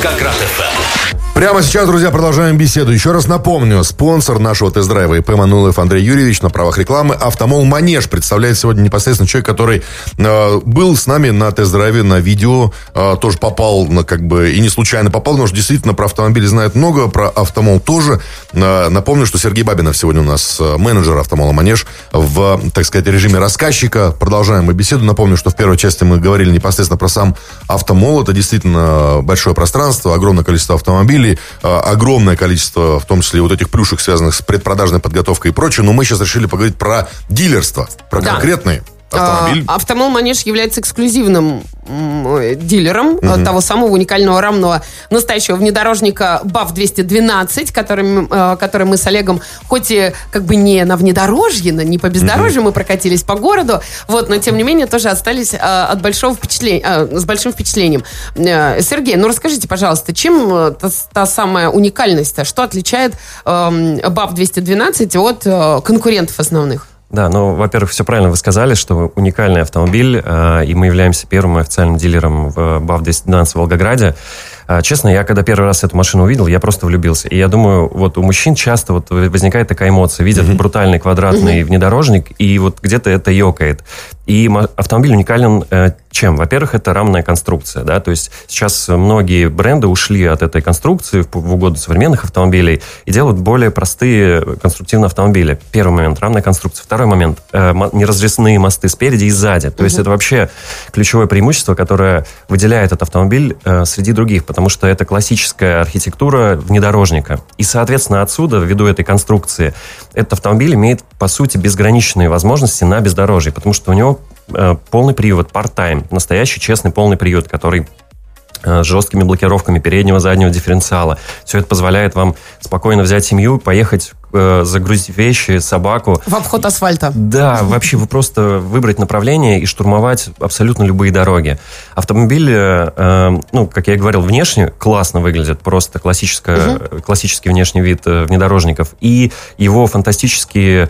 Волгоград FM. Прямо сейчас, друзья, продолжаем беседу. Еще раз напомню, спонсор нашего тест-драйва ИП Манулов Андрей Юрьевич на правах рекламы. Автомол Манеж представляет сегодня непосредственно человек, который был с нами на тест-драйве, на видео, тоже попал, и не случайно попал, потому что действительно про автомобили знает много, про автомол тоже. Напомню, что Сергей Бабинов сегодня у нас менеджер автомола Манеж в, так сказать, режиме рассказчика. Продолжаем мы беседу. Напомню, что в первой части мы говорили непосредственно про сам автомол. Это действительно большое пространство, огромное количество автомобилей, огромное количество, в том числе, вот этих плюшек, связанных с предпродажной подготовкой и прочее. Но мы сейчас решили поговорить про дилерство, про конкретные автомобиль. Автомол Манеж является эксклюзивным дилером того самого уникального рамного настоящего внедорожника БАВ-212, который мы с Олегом, хоть и не на внедорожье, не по бездорожью мы прокатились по городу, но тем не менее тоже остались с большим впечатлением. Сергей, расскажите, пожалуйста, чем та самая уникальность, что отличает БАВ-212 от конкурентов основных? Да, во-первых, все правильно вы сказали, что уникальный автомобиль, и мы являемся первым официальным дилером в БАВ-212 в Волгограде. Честно, я когда первый раз эту машину увидел, я просто влюбился. И я думаю, у мужчин часто возникает такая эмоция. Видят брутальный квадратный внедорожник, и где-то это ёкает. И автомобиль уникален чем? Во-первых, это рамная конструкция. Да? То есть сейчас многие бренды ушли от этой конструкции в угоду современных автомобилей и делают более простые конструктивные автомобили. Первый момент – рамная конструкция. Второй момент – неразрезные мосты спереди и сзади. То есть это вообще ключевое преимущество, которое выделяет этот автомобиль среди других, потому что это классическая архитектура внедорожника. И, соответственно, отсюда, ввиду этой конструкции, этот автомобиль имеет, по сути, безграничные возможности на бездорожье, потому что у него полный привод, part-time, настоящий честный полный привод, который с жесткими блокировками переднего, заднего дифференциала. Все это позволяет вам спокойно взять семью, поехать, загрузить вещи, собаку. В обход асфальта. Да, вообще вы просто выбрать направление и штурмовать абсолютно любые дороги. Автомобиль, как я и говорил, внешне классно выглядит, просто классический внешний вид внедорожников. И его фантастическая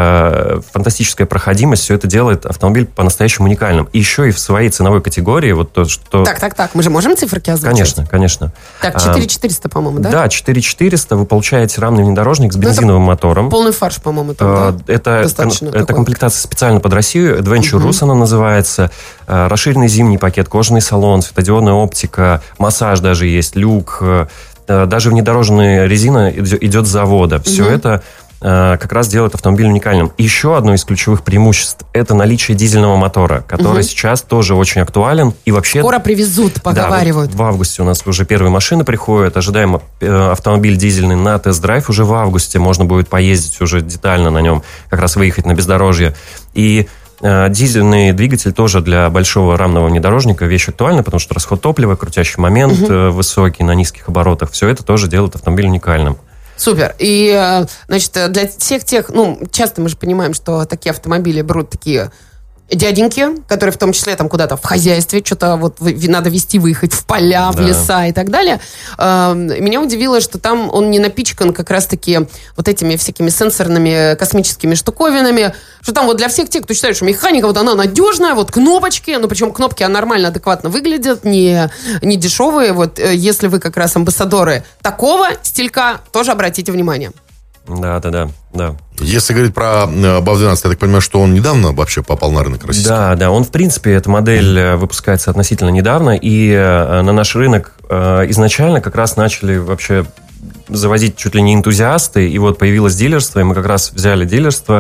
проходимость, все это делает автомобиль по-настоящему уникальным. И еще и в своей ценовой категории, Так, мы же можем циферки озвучить? Конечно. Так, 4400, по-моему, да? Да, 4400, вы получаете рамный внедорожник с бензиновым мотором. Полный фарш, по-моему, там, да? Это комплектация специально под Россию. Adventure Rus она называется. Расширенный зимний пакет, кожаный салон, светодиодная оптика, массаж даже есть, люк. Даже внедорожная резина идет с завода. Все это как раз делает автомобиль уникальным. И еще одно из ключевых преимуществ – это наличие дизельного мотора, который сейчас тоже очень актуален. И вообще, скоро привезут, поговаривают. Да, в августе у нас уже первые машины приходят. Ожидаем автомобиль дизельный на тест-драйв уже в августе. Можно будет поездить уже детально на нем, как раз выехать на бездорожье. И дизельный двигатель тоже для большого рамного внедорожника вещь актуальна, потому что расход топлива, крутящий момент высокий на низких оборотах. Все это тоже делает автомобиль уникальным. Супер. И, для всех тех, часто мы же понимаем, что такие автомобили берут такие дяденьки, которые в том числе там куда-то в хозяйстве, что-то надо везти, выехать в поля, в леса и так далее. Меня удивило, что там он не напичкан как раз-таки этими всякими сенсорными космическими штуковинами, что там для всех тех, кто считает, что механика она надежная, кнопочки, причем кнопки нормально, адекватно выглядят, не дешевые. Если вы как раз амбассадоры такого стилька, тоже обратите внимание. Да. Если говорить про БАВ-12, я так понимаю, что он недавно вообще попал на рынок российский? Да, он, в принципе, эта модель выпускается относительно недавно, и на наш рынок изначально как раз начали вообще завозить чуть ли не энтузиасты, и появилось дилерство, и мы как раз взяли дилерство.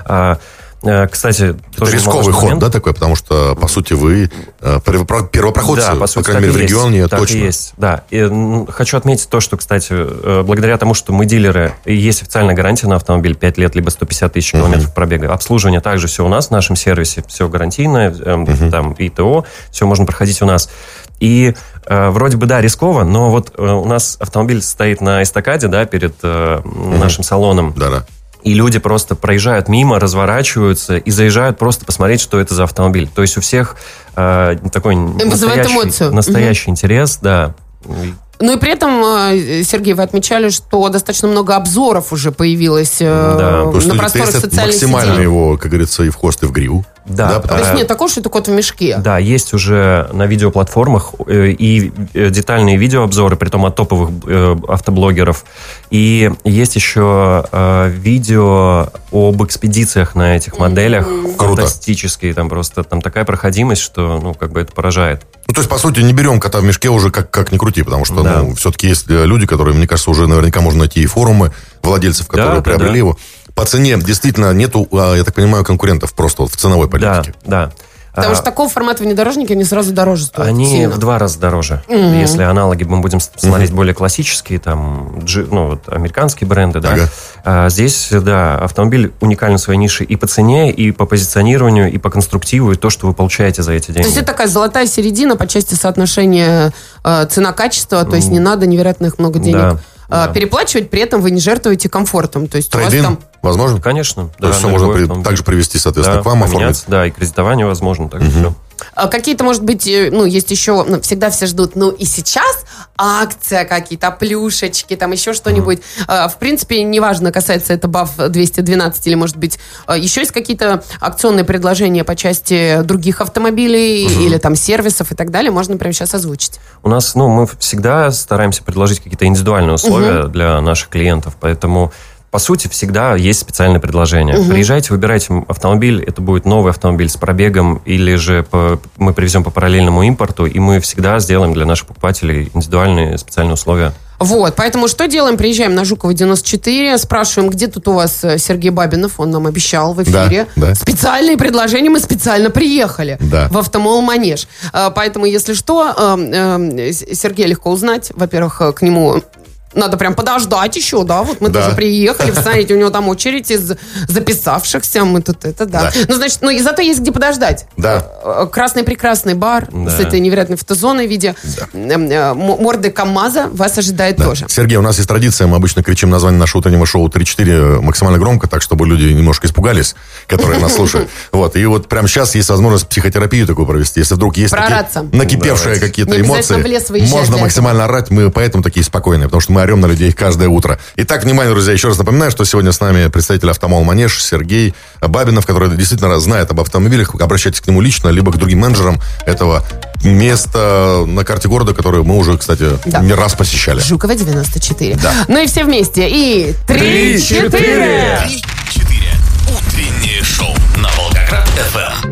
Кстати, это рисковый ход, да, такой, потому что, по сути, вы первопроходцы, да, по сути, крайней мере, в регионе так точно. И есть, да. И хочу отметить то, что, кстати, благодаря тому, что мы дилеры, и есть официальная гарантия на автомобиль 5 лет, либо 150 тысяч километров пробега. Обслуживание также все у нас в нашем сервисе, все гарантийное, там и ТО, все можно проходить у нас. И вроде бы, да, рисково, но у нас автомобиль стоит на эстакаде, да, перед нашим салоном. Да. И люди просто проезжают мимо, разворачиваются и заезжают просто посмотреть, что это за автомобиль. То есть у всех такой настоящий интерес, да. И при этом, Сергей, вы отмечали, что достаточно много обзоров уже появилось на просторах социальных сетей. Максимально его, как говорится, и в хвост, и в гриву. Да. То есть нет такого, что это кот в мешке. Да, есть уже на видеоплатформах и детальные видеообзоры, притом от топовых автоблогеров. И есть еще видео об экспедициях на этих моделях. Фантастические. Там просто там такая проходимость, что это поражает. Ну, то есть, по сути, не берем кота в мешке уже как ни крути, потому что, все-таки есть люди, которые, мне кажется, уже наверняка можно найти и форумы владельцев, которые приобрели его. По цене действительно нету, я так понимаю, конкурентов просто в ценовой политике. Да. Потому что такого формата внедорожники, они сразу дороже стоят. Они сильно. в 2 раза дороже. Если аналоги мы будем смотреть более классические, там, американские бренды, да. Здесь, автомобиль уникален в своей нише и по цене, и по позиционированию, и по конструктиву, и то, что вы получаете за эти деньги. То есть это такая золотая середина по части соотношения цена-качество, то есть не надо невероятных много денег переплачивать, при этом вы не жертвуете комфортом. То есть у вас там... возможно? Конечно. То есть все можно также привести, соответственно, к вам, оформить. Да, и кредитование возможно, так все. Какие-то, может быть, есть еще, всегда все ждут, и сейчас акция какие-то, плюшечки, там еще что-нибудь. В принципе, неважно, касается это BAV 212 или, может быть, еще есть какие-то акционные предложения по части других автомобилей или там сервисов и так далее, можно прямо сейчас озвучить. У нас, мы всегда стараемся предложить какие-то индивидуальные условия для наших клиентов, поэтому... По сути, всегда есть специальное предложение. Приезжайте, выбирайте автомобиль, это будет новый автомобиль с пробегом, или же мы привезем по параллельному импорту, и мы всегда сделаем для наших покупателей индивидуальные специальные условия. Вот, поэтому что делаем? Приезжаем на Жукова 94, спрашиваем, где тут у вас Сергей Бабинов, он нам обещал в эфире. Да. Специальные предложения, мы специально приехали в Автомол Манеж. Поэтому, если что, Сергея легко узнать. Во-первых, к нему... Надо прям подождать еще, вот мы тоже приехали, посмотрите, у него там очередь из записавшихся, мы тут значит, и зато есть где подождать. Красный прекрасный бар с этой невероятной фотозоной в виде морды КамАЗа вас ожидает тоже. Сергей, у нас есть традиция, мы обычно кричим название нашего утреннего шоу 3-4 максимально громко, так, чтобы люди немножко испугались, которые нас слушают. И вот прямо сейчас есть возможность психотерапию такую провести, если вдруг есть накипевшие какие-то эмоции, можно максимально орать, мы поэтому такие спокойные, потому что мы орем на людей каждое утро. Итак, внимание, друзья, еще раз напоминаю, что сегодня с нами представитель Автомол Манеж Сергей Бабинов, который действительно знает об автомобилях. Обращайтесь к нему лично, либо к другим менеджерам этого места на карте города, которое мы уже, кстати, не раз посещали. Жукова 94. Ну и все вместе. И 3-4. 3-4. Утреннее шоу на Волгоград FM.